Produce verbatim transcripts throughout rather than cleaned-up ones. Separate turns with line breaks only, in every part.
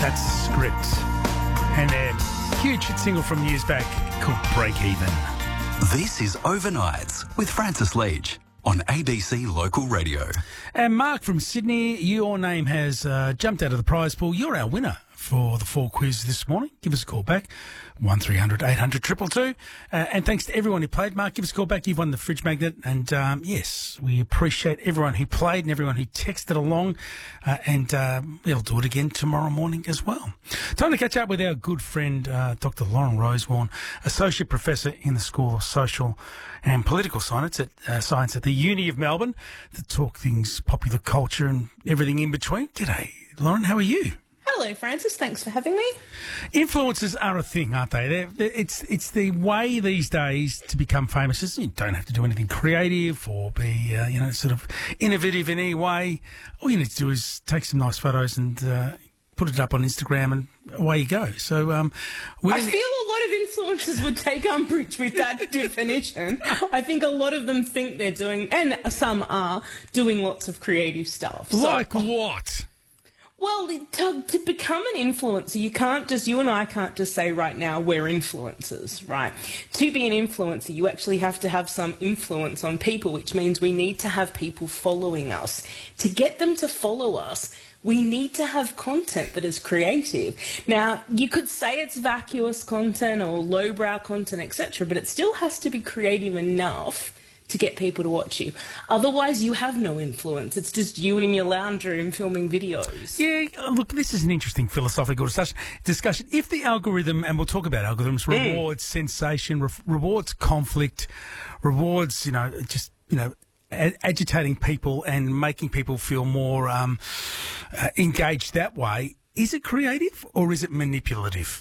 That's Script. And a huge hit single from years back called Break Even.
This is Overnights with Francis Leach on A B C Local Radio.
And Mark from Sydney, your name has uh, jumped out of the prize pool. You're our winner for the fall quiz this morning. Give us a call back, one three hundred eight hundred two two two. Uh, and thanks to everyone who played. Mark, give us a call back. You've won the fridge magnet. And, um, yes, we appreciate everyone who played and everyone who texted along. Uh, and uh, we'll do it again tomorrow morning as well. Time to catch up with our good friend, uh, Doctor Lauren Rosewarne, Associate Professor in the School of Social and Political Science at, uh, Science at the Uni of Melbourne, to talk things popular culture and everything in between. G'day, Lauren. How are you?
Hello, Francis. Thanks for having me.
Influencers are a thing, aren't they? They're, they're, it's it's the way these days to become famous. Is you don't have to do anything creative or be, uh, you know, sort of innovative in any way. All you need to do is take some nice photos and uh, put it up on Instagram, and away you go. So, um,
I feel a lot of influencers would take umbrage with that definition. I think a lot of them think they're doing, and some are, doing lots of creative stuff.
Like
so,
what?
Well, to, to become an influencer, you can't just, you and I can't just say right now we're influencers, right? To be an influencer, you actually have to have some influence on people, which means we need to have people following us. To get them to follow us, we need to have content that is creative. Now, you could say it's vacuous content or lowbrow content, et cetera, but it still has to be creative enough to get people to watch you. Otherwise, you have no influence. It's just you in your lounge room filming videos.
Yeah, look, this is an interesting philosophical discussion. If the algorithm, and we'll talk about algorithms, rewards mm. sensation, re- rewards conflict, rewards, you know, just, you know, a- agitating people and making people feel more um, uh, engaged that way, is it creative or is it manipulative?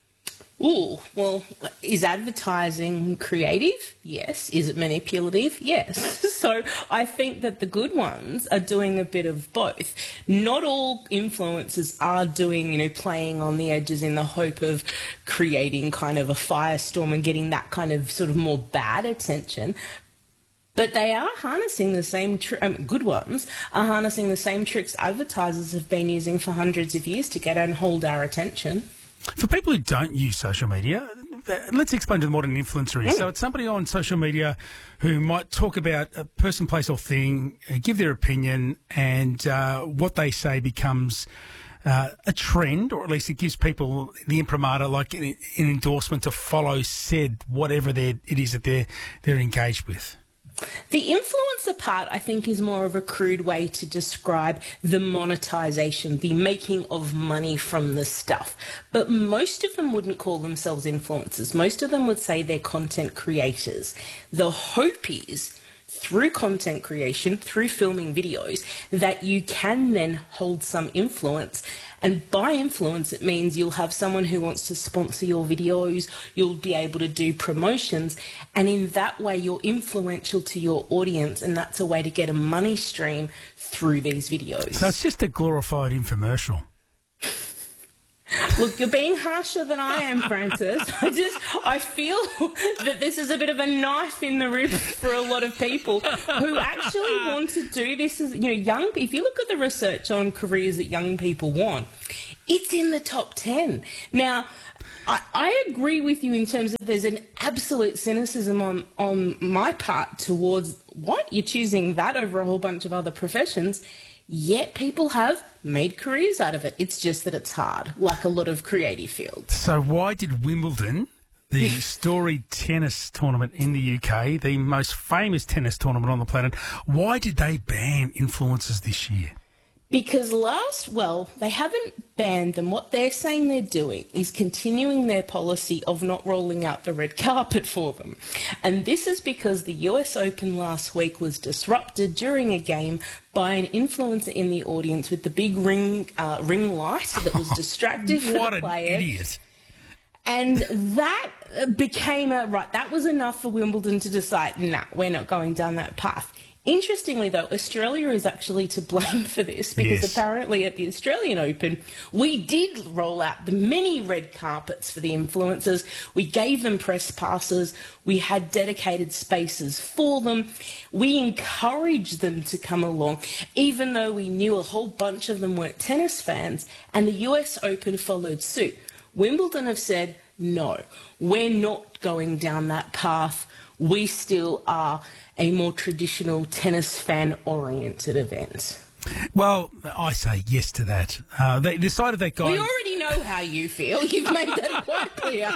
Ooh, well, is advertising creative? Yes. Is it manipulative? Yes. So I think that the good ones are doing a bit of both. Not all influencers are doing, you know, playing on the edges in the hope of creating kind of a firestorm and getting that kind of sort of more bad attention. But they are harnessing the same, tr- um, good ones, are harnessing the same tricks advertisers have been using for hundreds of years to get and hold our attention.
For people who don't use social media, let's explain to them what an influencer is. Mm. So it's somebody on social media who might talk about a person, place or thing, give their opinion, and uh, what they say becomes uh, a trend, or at least it gives people the imprimatur, like an, an endorsement to follow said whatever it is that they're, they're engaged with.
The influencer part, I think, is more of a crude way to describe the monetization, the making of money from the stuff. But most of them wouldn't call themselves influencers. Most of them would say they're content creators. The hope is, through content creation, through filming videos, that you can then hold some influence. And by influence, it means you'll have someone who wants to sponsor your videos, you'll be able to do promotions, and in that way you're influential to your audience, and that's a way to get a money stream through these videos.
So it's just a glorified infomercial.
Look, you're being harsher than I am, Francis. I just, I feel that this is a bit of a knife in the ribs for a lot of people who actually want to do this as, you know, young, if you look at the research on careers that young people want, it's in the top ten. Now, I, I agree with you in terms of there's an absolute cynicism on, on my part towards what? You're choosing that over a whole bunch of other professions. Yet people have made careers out of it. It's just that it's hard, like a lot of creative fields.
So why did Wimbledon, the storied tennis tournament in the U K, the most famous tennis tournament on the planet, why did they ban influencers this year?
Because last, well, they haven't banned them. What they're saying they're doing is continuing their policy of not rolling out the red carpet for them. And this is because the U S Open last week was disrupted during a game by an influencer in the audience with the big ring uh, ring light that was distracted for
what
the player.
What an idiot.
And that became a, right, that was enough for Wimbledon to decide, nah, we're not going down that path. Interestingly, though, Australia is actually to blame for this because
Yes.
apparently at the Australian Open, we did roll out the many red carpets for the influencers. We gave them press passes. We had dedicated spaces for them. We encouraged them to come along, even though we knew a whole bunch of them weren't tennis fans, and the U S Open followed suit. Wimbledon have said, no, we're not going down that path. We still are a more traditional tennis fan-oriented event.
Well, I say yes to that. Uh, they decided that guy...
We already know how you feel. You've made that quite clear.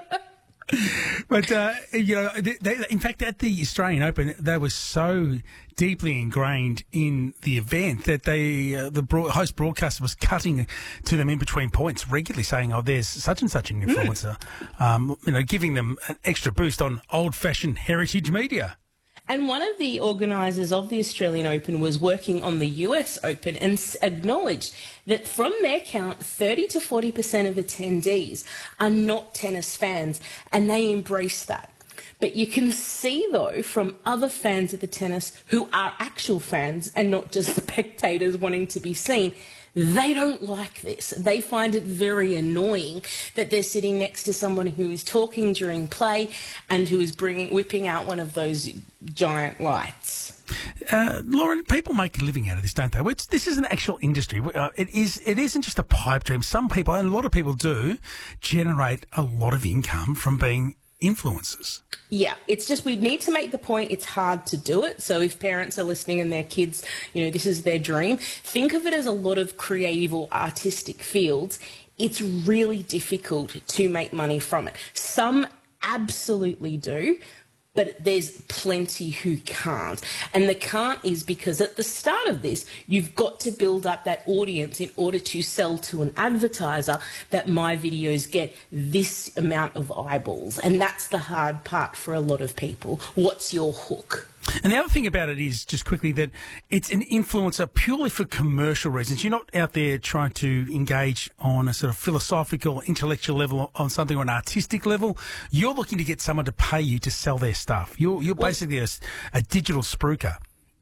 But, uh, you know, they, they, in fact, at the Australian Open, they were so deeply ingrained in the event that they, uh, the broad, host broadcaster was cutting to them in between points, regularly saying, oh, there's such and such an influencer, mm. um, you know, giving them an extra boost on old-fashioned heritage media.
And one of the organisers of the Australian Open was working on the U S Open and acknowledged that from their count, thirty to forty percent of attendees are not tennis fans, and they embrace that. But you can see, though, from other fans of the tennis who are actual fans and not just spectators wanting to be seen, they don't like this. They find it very annoying that they're sitting next to someone who is talking during play and who is bringing, whipping out one of those giant lights.
Uh, Lauren, people make a living out of this, don't they? It's, this is an actual industry. Uh, it is. It isn't just a pipe dream. Some people, and a lot of people do, generate a lot of income from being influencers.
Yeah, it's just we need to make the point it's hard to do it. So if parents are listening and their kids, you know, this is their dream, think of it as a lot of creative or artistic fields. It's really difficult to make money from it. Some absolutely do, but there's plenty who can't. And the can't is because at the start of this, you've got to build up that audience in order to sell to an advertiser that my videos get this amount of eyeballs. And that's the hard part for a lot of people. What's your hook?
And the other thing about it is, just quickly, that it's an influencer purely for commercial reasons. You're not out there trying to engage on a sort of philosophical, intellectual level, on something on an artistic level. You're looking to get someone to pay you to sell their stuff. You're, you're basically a, a digital spruiker.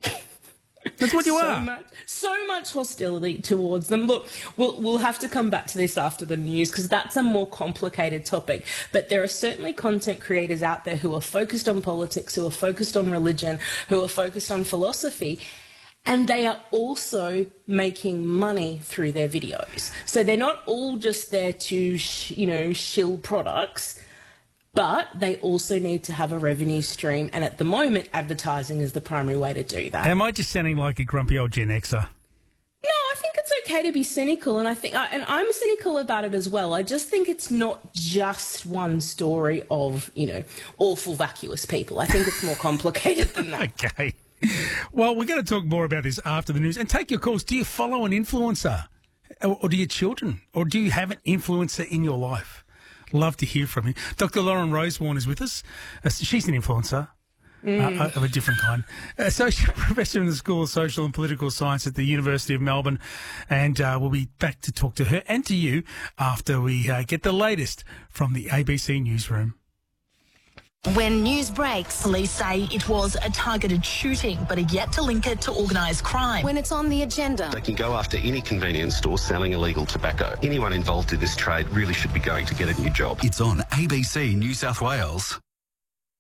That's what you
so
are.
Much, so much hostility towards them. Look, we'll, we'll have to come back to this after the news because that's a more complicated topic. But there are certainly content creators out there who are focused on politics, who are focused on religion, who are focused on philosophy. And they are also making money through their videos. So they're not all just there to, sh- you know, shill products. But they also need to have a revenue stream. And at the moment, advertising is the primary way to do that.
Am I just sounding like a grumpy old Gen Xer?
No, I think it's okay to be cynical. And I think, and I'm cynical about it as well. I just think it's not just one story of, you know, awful, vacuous people. I think it's more complicated than that.
Okay. Well, we're going to talk more about this after the news. And take your calls. Do you follow an influencer? Or, or do your children? Or do you have an influencer in your life? Love to hear from you. Doctor Lauren Rosewarne is with us. Uh, she's an influencer mm. uh, of a different kind. Associate Professor in the School of Social and Political Science at the University of Melbourne. And uh, we'll be back to talk to her and to you after we uh, get the latest from the A B C newsroom.
When news breaks, police say it was a targeted shooting, but are yet to link it to organised crime.
When it's on the agenda,
they can go after any convenience store selling illegal tobacco. Anyone involved in this trade really should be going to get a new job.
It's on A B C New South Wales.